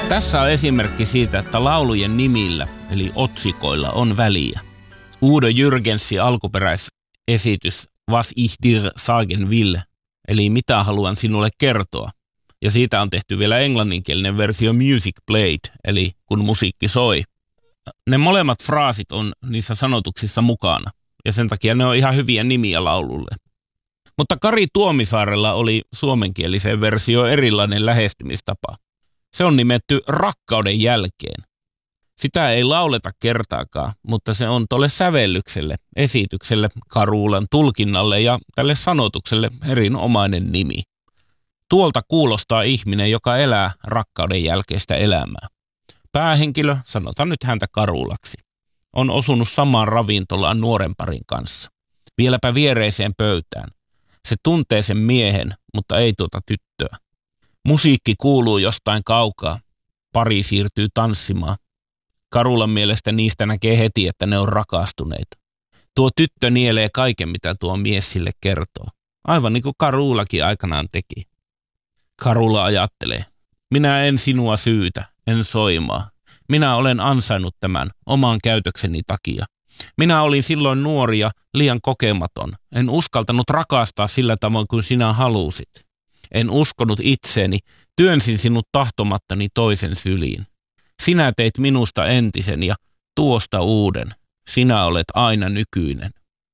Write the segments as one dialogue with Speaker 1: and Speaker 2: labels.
Speaker 1: Tässä on esimerkki siitä, että laulujen nimillä, eli otsikoilla, on väliä. Udo Jürgensin alkuperäisesitys Was ich dir sagen will, eli mitä haluan sinulle kertoa. Ja siitä on tehty vielä englanninkielinen versio Music Played, eli kun musiikki soi. Ne molemmat fraasit on niissä sanotuksissa mukana, ja sen takia ne on ihan hyviä nimiä laululle. Mutta Kari Tuomisaarella oli suomenkieliseen versioon erilainen lähestymistapa. Se on nimetty Rakkauden jälkeen. Sitä ei lauleta kertaakaan, mutta se on tolle sävellykselle, esitykselle, Karulan tulkinnalle ja tälle sanotukselle erinomainen nimi. Tuolta kuulostaa ihminen, joka elää rakkauden jälkeistä elämää. Päähenkilö, sanotaan nyt häntä Karulaksi, on osunut samaan ravintolaan nuoren parin kanssa. Vieläpä viereiseen pöytään. Se tuntee sen miehen, mutta ei tuota tyttöä. Musiikki kuuluu jostain kaukaa. Pari siirtyy tanssimaan. Karulan mielestä niistä näkee heti, että ne on rakastuneita. Tuo tyttö nielee kaiken, mitä tuo mies sille kertoo. Aivan niin kuin Karulakin aikanaan teki. Karula ajattelee, minä en sinua syytä, en soimaa. Minä olen ansainnut tämän oman käytökseni takia. Minä olin silloin nuori ja liian kokematon. En uskaltanut rakastaa sillä tavoin kuin sinä halusit. En uskonut itseeni, työnsin sinut tahtomattani toisen syliin. Sinä teit minusta entisen ja tuosta uuden. Sinä olet aina nykyinen.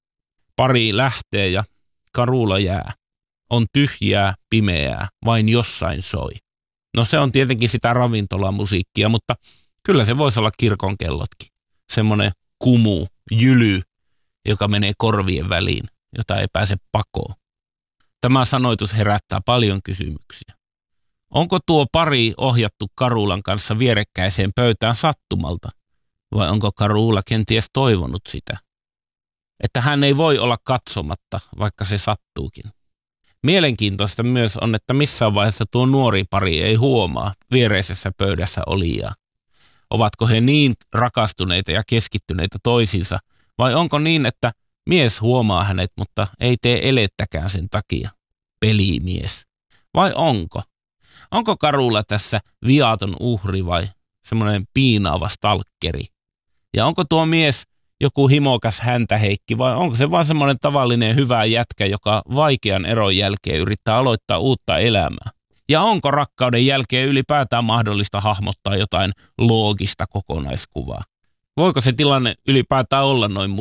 Speaker 1: Pari lähtee ja Karula jää. On tyhjää, pimeää, vain jossain soi. No se on tietenkin sitä ravintolamusiikkia, mutta kyllä se voisi olla kirkonkellotkin. Semmoinen kumu, jyly, joka menee korvien väliin, jota ei pääse pakoon. Tämä sanoitus herättää paljon kysymyksiä. Onko tuo pari ohjattu Karulan kanssa vierekkäiseen pöytään sattumalta? Vai onko Karula kenties toivonut sitä? Että hän ei voi olla katsomatta, vaikka se sattuukin. Mielenkiintoista myös on, että missään vaiheessa tuo nuori pari ei huomaa viereisessä pöydässä olijaa. Ovatko he niin rakastuneita ja keskittyneitä toisiinsa, vai onko niin, että mies huomaa hänet, mutta ei tee elettäkään sen takia? Pelimies. Vai onko? Onko Karula tässä viaton uhri vai semmoinen piinaava stalkkeri? Ja onko tuo mies joku himokas häntäheikki vai onko se vaan semmoinen tavallinen hyvä jätkä, joka vaikean eron jälkeen yrittää aloittaa uutta elämää? Ja onko rakkauden jälkeen ylipäätään mahdollista hahmottaa jotain loogista kokonaiskuvaa? Voiko se tilanne ylipäätään olla noin